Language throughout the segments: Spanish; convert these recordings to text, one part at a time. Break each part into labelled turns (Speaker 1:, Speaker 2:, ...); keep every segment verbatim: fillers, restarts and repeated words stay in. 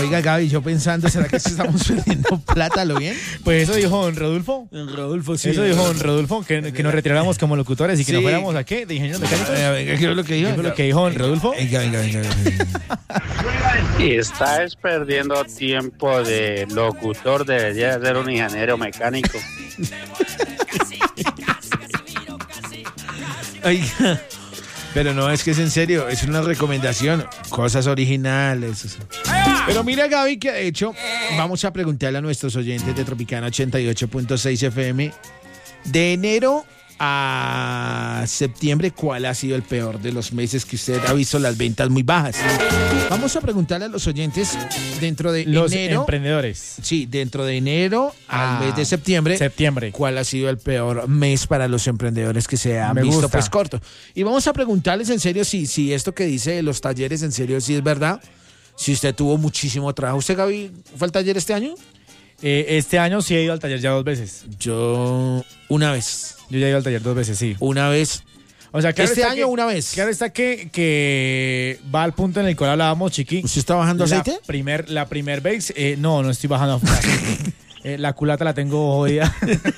Speaker 1: Oiga, Gaby, yo pensando, ¿será que estamos perdiendo plata, lo bien?
Speaker 2: Pues eso dijo don Rodolfo.
Speaker 1: Don Rodolfo, sí.
Speaker 2: Eso dijo don Rodolfo, que, que nos retiráramos como locutores y que
Speaker 1: Sí.
Speaker 2: nos fuéramos a qué, de ingenieros mecánicos.
Speaker 1: Venga, venga, ¿qué es lo que dijo?
Speaker 2: ¿Qué fue lo que dijo don Rodolfo?
Speaker 1: Venga, venga, venga. venga.
Speaker 3: Y estás perdiendo tiempo de locutor, debería ser un ingeniero mecánico.
Speaker 1: Oiga, pero no, es que es en serio, es una recomendación, cosas originales. Pero mira, Gaby, que de hecho, vamos a preguntarle a nuestros oyentes de Tropicana ochenta y ocho punto seis F M, de enero a septiembre, ¿cuál ha sido el peor de los meses que usted ha visto las ventas muy bajas? Vamos a preguntarle a los oyentes dentro de
Speaker 2: Los
Speaker 1: enero.
Speaker 2: emprendedores.
Speaker 1: Sí, dentro de enero al
Speaker 2: Ah,
Speaker 1: mes de septiembre.
Speaker 2: Septiembre.
Speaker 1: ¿Cuál ha sido el peor mes para los emprendedores que se han
Speaker 2: Me
Speaker 1: visto
Speaker 2: gusta.
Speaker 1: pues corto? Y vamos a preguntarles en serio si, si esto que dice de los talleres en serio sí es verdad. Si usted tuvo muchísimo trabajo. ¿Usted, Gaby, fue al taller este año?
Speaker 2: Eh, este año sí he ido al taller ya dos veces.
Speaker 1: Yo una vez.
Speaker 2: Yo ya he ido al taller dos veces, sí.
Speaker 1: Una vez.
Speaker 2: O sea, claro
Speaker 1: Este
Speaker 2: está
Speaker 1: año
Speaker 2: que-
Speaker 1: una vez.
Speaker 2: Claro está que, que va al punto en el cual hablábamos, Chiqui.
Speaker 1: ¿Usted está bajando
Speaker 2: La
Speaker 1: aceite?
Speaker 2: primer, la primer vez, eh, no, no estoy bajando aceite. Eh, la culata la tengo jodida.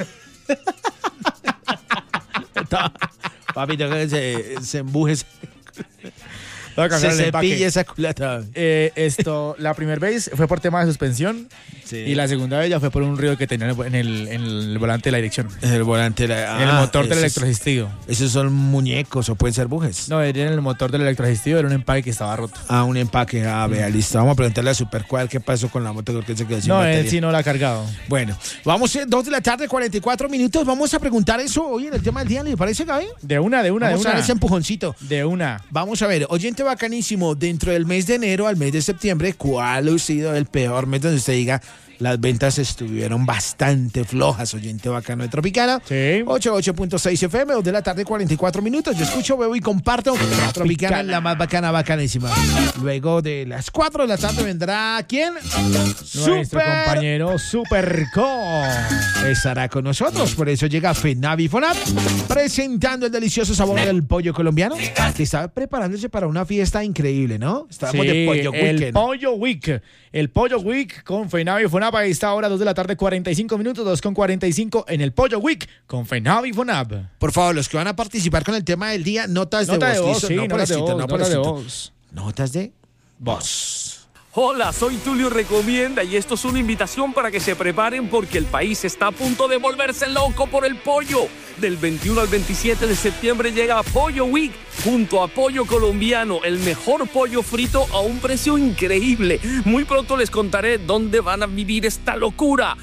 Speaker 1: Papi, tengo que se, se embuje, se,
Speaker 2: Voy a cambiar
Speaker 1: se
Speaker 2: el empaque.
Speaker 1: cepille esa culata.
Speaker 2: Eh, esto, la primera vez fue por tema de suspensión
Speaker 1: Sí.
Speaker 2: y la segunda vez ya fue por un ruido que tenía en el, en el volante de la dirección.
Speaker 1: En el volante. La,
Speaker 2: en el
Speaker 1: ah,
Speaker 2: motor del
Speaker 1: esos-
Speaker 2: electroasistido.
Speaker 1: Esos son muñecos o pueden ser bujes.
Speaker 2: No, era en el motor del electroasistido, era un empaque que estaba roto.
Speaker 1: Ah, un empaque. Ah, vea, listo. Vamos a preguntarle a Supercual qué pasó con la moto que él se quedó sin
Speaker 2: No,
Speaker 1: batería.
Speaker 2: él sí no la ha cargado.
Speaker 1: Bueno, vamos a dos de la tarde, cuarenta y cuatro minutos. Vamos a preguntar eso hoy en el tema del día. ¿Le parece, Gaby?
Speaker 2: De una, de una,
Speaker 1: Vamos
Speaker 2: de
Speaker 1: a dar
Speaker 2: una.
Speaker 1: ese empujoncito.
Speaker 2: De una.
Speaker 1: Vamos a ver, oyente bacanísimo, dentro del mes de enero al mes de septiembre, ¿cuál ha sido el peor mes donde usted diga las ventas estuvieron bastante flojas? Oyente bacano de Tropicana.
Speaker 2: Sí.
Speaker 1: ochenta y ocho punto seis F M, dos de la tarde, cuarenta y cuatro minutos. Yo escucho, veo y comparto. Tropicana es la más bacana, bacanísima. Luego de las cuatro de la tarde vendrá ¿quién?
Speaker 2: Nuestro
Speaker 1: Super
Speaker 2: compañero Superco.
Speaker 1: estará con nosotros. Por eso llega Fenavi Fonap presentando el delicioso sabor del pollo colombiano, que está preparándose para una fiesta increíble, ¿no? Estamos de pollo
Speaker 2: el
Speaker 1: weekend.
Speaker 2: Pollo Week. El Pollo Week con Fenavi Fonab. Ahí está ahora, dos de la tarde, cuarenta y cinco minutos, dos con cuarenta y cinco en el Pollo Week con Fenavi Fonab.
Speaker 1: Por favor, los que van a participar con el tema del día, notas de
Speaker 2: Nota
Speaker 1: voz.
Speaker 2: de voz,
Speaker 1: ¿listo?
Speaker 2: sí,
Speaker 1: no
Speaker 2: notas de
Speaker 1: pobrecito,
Speaker 2: voz,
Speaker 1: no
Speaker 2: notas de
Speaker 1: pobrecito.
Speaker 2: voz.
Speaker 1: Notas de voz.
Speaker 4: Hola, soy Tulio Recomienda y esto es una invitación para que se preparen porque el país está a punto de volverse loco por el pollo. Del veintiuno al veintisiete de septiembre llega Pollo Week junto a Pollo Colombiano, el mejor pollo frito a un precio increíble. Muy pronto les contaré dónde van a vivir esta locura.